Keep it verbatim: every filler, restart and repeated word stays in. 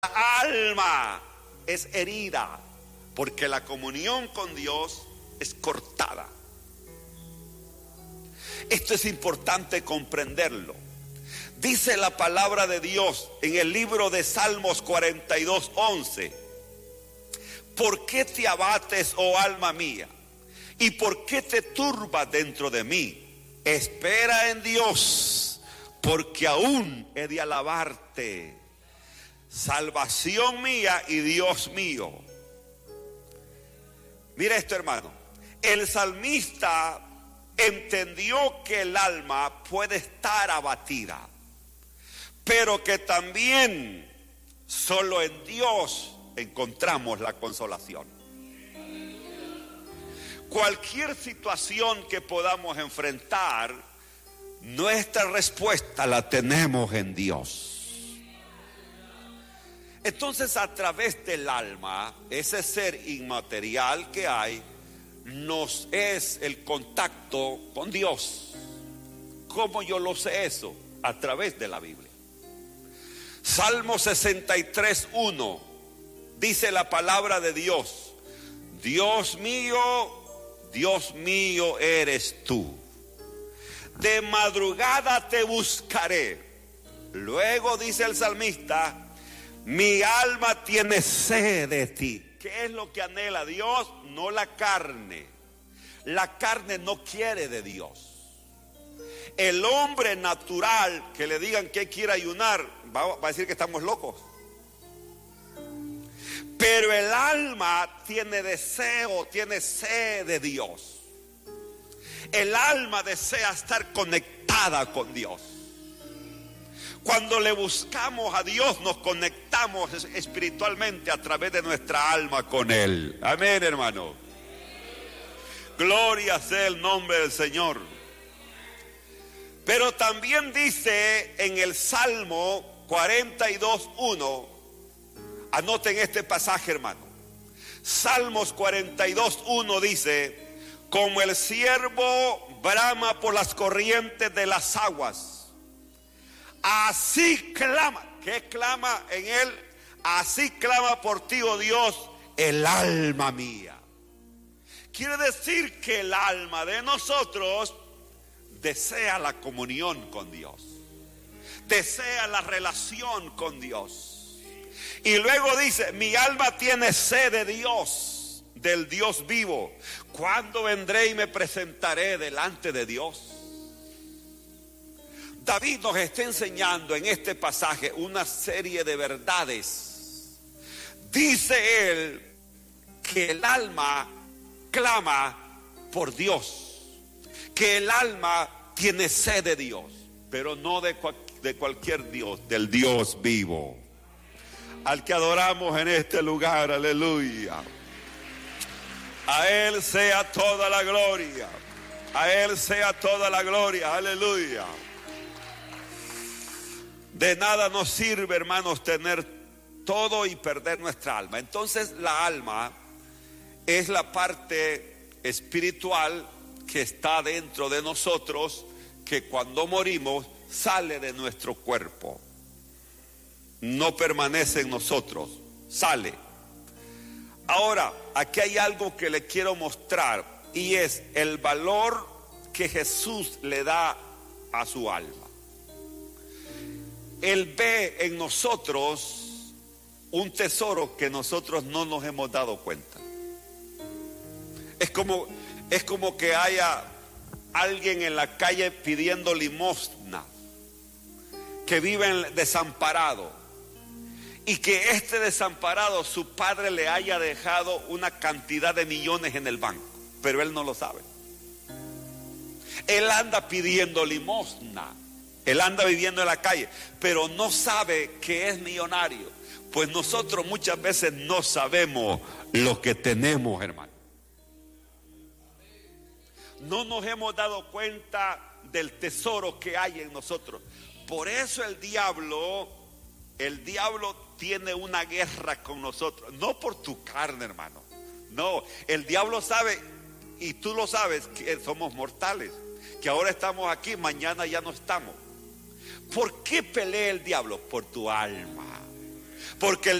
alma es herida porque la comunión con Dios es cortada. Esto es importante comprenderlo. Dice la palabra de Dios en el libro de Salmos cuarenta y dos, once: ¿por qué te abates, oh alma mía? ¿Y por qué te turbas dentro de mí? Espera en Dios, porque aún he de alabarte, salvación mía y Dios mío. Mira esto, hermano. El salmista entendió que el alma puede estar abatida, pero que también solo en Dios encontramos la consolación. Cualquier situación que podamos enfrentar, nuestra respuesta la tenemos en Dios. Entonces, a través del alma, ese ser inmaterial que hay, nos es el contacto con Dios. ¿Cómo yo lo sé eso? A través de la Biblia. Salmo sesenta y tres, uno dice la palabra de Dios: Dios mío, Dios mío eres tú, de madrugada te buscaré. Luego dice el salmista: mi alma tiene sed de ti. ¿Qué es lo que anhela Dios? No la carne. La carne no quiere de Dios. El hombre natural, que le digan que quiere ayunar, va, va a decir que estamos locos. Pero el alma tiene deseo, tiene sed de Dios. El alma desea estar conectada con Dios. Cuando le buscamos a Dios, nos conectamos espiritualmente a través de nuestra alma con Él. Amén, hermano. Gloria sea el nombre del Señor. Pero también dice en el Salmo cuarenta y dos, uno, anoten este pasaje, hermano. Salmos cuarenta y dos, uno dice: como el ciervo brama por las corrientes de las aguas, así clama. ¿Qué clama en él? Así clama por ti, oh Dios, el alma mía. Quiere decir que el alma de nosotros desea la comunión con Dios, desea la relación con Dios. Y luego dice: mi alma tiene sed de Dios, del Dios vivo. ¿Cuándo vendré y me presentaré delante de Dios? David nos está enseñando en este pasaje una serie de verdades. Dice él que el alma clama por Dios, que el alma tiene sed de Dios, pero no de, cual, de cualquier Dios, del Dios vivo, al que adoramos en este lugar. Aleluya. A Él sea toda la gloria, a Él sea toda la gloria. Aleluya. De nada nos sirve, hermanos, tener todo y perder nuestra alma. Entonces la alma es la parte espiritual que está dentro de nosotros, que cuando morimos sale de nuestro cuerpo. No permanece en nosotros, sale. Ahora, aquí hay algo que le quiero mostrar, y es el valor que Jesús le da a su alma. Él ve en nosotros un tesoro que nosotros no nos hemos dado cuenta. Es como, es como que haya alguien en la calle pidiendo limosna, que vive desamparado, y que este desamparado, su padre le haya dejado una cantidad de millones en el banco, pero él no lo sabe. Él anda pidiendo limosna, él anda viviendo en la calle, pero no sabe que es millonario. Pues nosotros muchas veces no sabemos lo que tenemos, hermano. No nos hemos dado cuenta del tesoro que hay en nosotros. Por eso el diablo, el diablo tiene una guerra con nosotros. No por tu carne, hermano. No, el diablo sabe, y tú lo sabes, que somos mortales, que ahora estamos aquí, mañana ya no estamos. ¿Por qué pelea el diablo? Por tu alma. Porque el